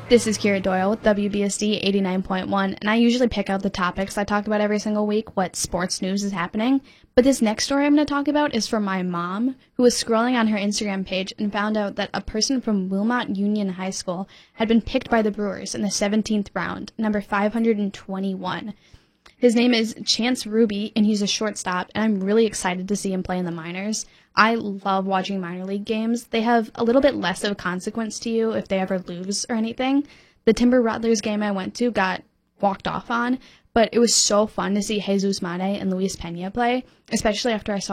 This is Kira Doyle with WBSD 89.1, and I usually pick out the topics I talk about every single week, what sports news is happening. But this next story I'm going to talk about is from my mom, who was scrolling on her Instagram page and found out that a person from Wilmot Union High School had been picked by the Brewers in the 17th round, number 521. His name is Chance Ruby, and he's a shortstop, and I'm really excited to see him play in the minors. I love watching minor league games. They have a little bit less of a consequence to you if they ever lose or anything. The Timber Rattlers game I went to got walked off on, but it was so fun to see Jesus Mate and Luis Pena play, especially after I saw